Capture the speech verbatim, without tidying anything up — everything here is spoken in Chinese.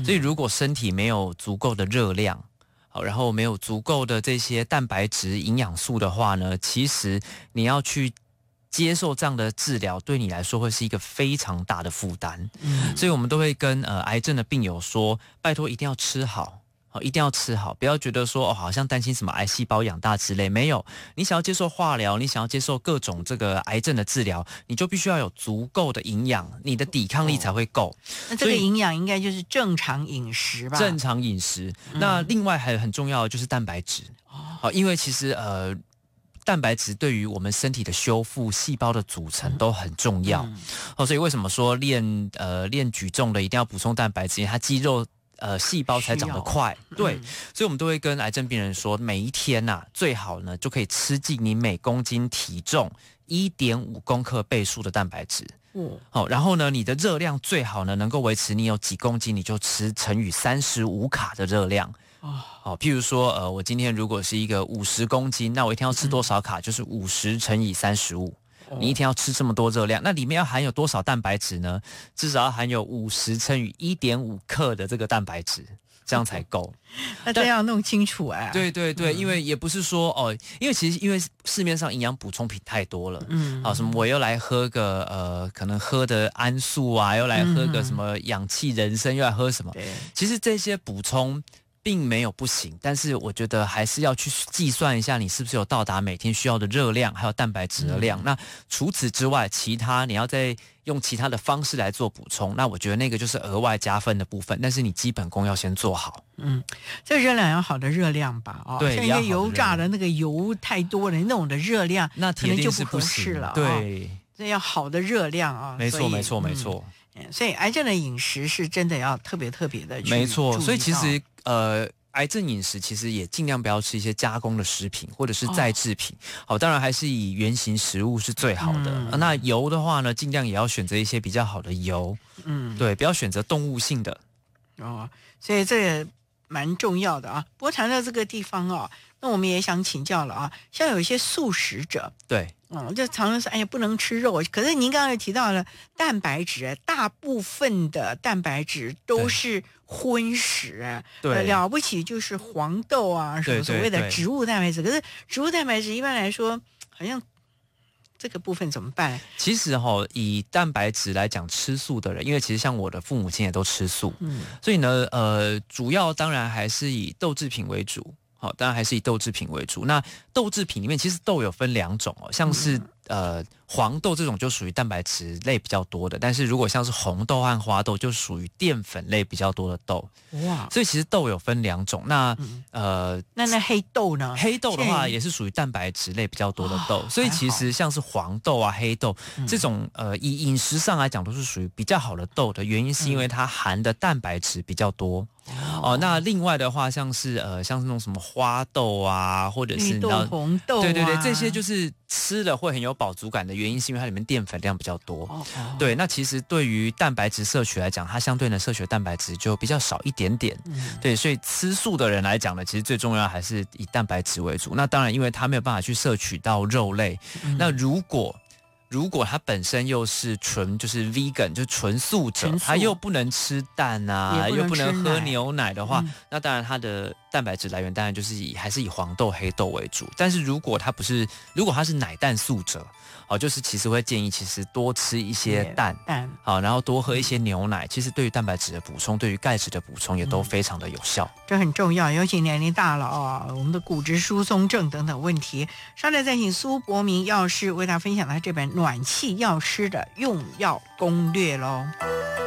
所以如果身体没有足够的热量，好，然后没有足够的这些蛋白质、营养素的话呢，其实你要去接受这样的治疗，对你来说会是一个非常大的负担。嗯，所以我们都会跟呃癌症的病友说，拜托一定要吃好。一定要吃好，不要觉得说哦，好像担心什么癌细胞养大之类，没有。你想要接受化疗，你想要接受各种这个癌症的治疗，你就必须要有足够的营养，你的抵抗力才会够。 那这个营养应该就是正常饮食吧？ 正常饮食。嗯、那另外还有很重要的就是蛋白质。哦，因为其实呃。蛋白质对于我们身体的修复、细胞的组成都很重要。嗯、哦，所以为什么说练呃练举重的一定要补充蛋白质？因为它肌肉呃细胞才长得快。对，嗯、所以我们都会跟癌症病人说，每一天呐、啊，最好呢就可以吃进你每公斤体重 一点五公克倍数的蛋白质。嗯，好，然后呢，你的热量最好呢能够维持你有几公斤，你就吃乘以三十五卡的热量。哦，譬如说，呃，我今天如果是一个五十公斤，那我一天要吃多少卡？嗯、就是五十乘以三十五。你一天要吃这么多热量，那里面要含有多少蛋白质呢？至少要含有五十乘以一点五克的这个蛋白质，这样才够。 那这要弄清楚哎。 对对对，嗯、因为也不是说哦，因为其实因为市面上营养补充品太多了，嗯，啊，什么我又来喝个呃，可能喝的安素啊，又来喝个什么氧气人参，又来喝什么？对，其实这些补充并没有不行，但是我觉得还是要去计算一下你是不是有到达每天需要的热量还有蛋白质的量。嗯、那除此之外，其他你要再用其他的方式来做补充，那我觉得那个就是额外加分的部分，但是你基本功要先做好。 嗯，这热量要好的热量吧？哦， 对， 像一些油炸的那个油太多了，那种的热量那可能就不合适了。 对， 这、哦、要好的热量啊。 没错，没错，没错。 所以癌症的饮食是真的要特别特别的去没错，所以其实呃，癌症饮食其实也尽量不要吃一些加工的食品或者是再制品。哦、好，当然还是以原型食物是最好的。嗯、那油的话呢，尽量也要选择一些比较好的油。嗯，对，不要选择动物性的。 哦，所以这也蛮重要的啊。不过谈到这个地方啊，那我们也想请教了啊，像有一些素食者， 对。 嗯，就常常说，哎呀，不能吃肉。可是您刚刚也提到了蛋白质，大部分的蛋白质都是荤食，对、呃，了不起就是黄豆啊，什么所谓的植物蛋白质。可是植物蛋白质一般来说，好像这个部分怎么办？ 其实哈、哦，以蛋白质来讲，吃素的人，因为其实像我的父母亲也都吃素，嗯，所以呢，呃，主要当然还是以豆制品为主。好，当然还是以豆制品为主。那豆制品里面其实豆有分两种哦，像是、嗯、呃黄豆这种就属于蛋白质类比较多的，但是如果像是红豆和花豆就属于淀粉类比较多的豆。哇，所以其实豆有分两种。那、嗯、呃， 那那黑豆呢？ 黑豆的话也是属于蛋白质类比较多的豆，哦、所以其实像是黄豆啊、黑豆、嗯、这种呃以饮食上来讲都是属于比较好的豆的原因，是因为它含的蛋白质比较多。哦、呃，那另外的话，像是呃，像是那种什么花豆啊，或者是绿豆、红豆、啊， 对对对，这些就是吃了会很有饱足感的原因，是因为它里面淀粉量比较多。哦哦、对，那其实对于蛋白质摄取来讲，它相对的摄取蛋白质就比较少一点点。嗯、对，所以吃素的人来讲呢，其实最重要还是以蛋白质为主。那当然，因为他没有办法去摄取到肉类，嗯、那如果如果他本身又是纯就是 vegan 就是纯素者，纯素他又不能吃蛋啊，又不能喝牛奶的话，嗯、那当然他的蛋白质来源当然就是以还是以黄豆、黑豆为主。但是如果他不是，如果他是奶蛋素者，好，就是其实会建议其实多吃一些蛋，蛋好，然后多喝一些牛奶，其实对于蛋白质的补充，对于钙质的补充也都非常的有效。嗯、 这很重要，尤其年龄大了啊、哦，我们的骨质疏松症等等问题。稍待再请苏博明药师为大家分享他这本《暖气药师的用药攻略》喽。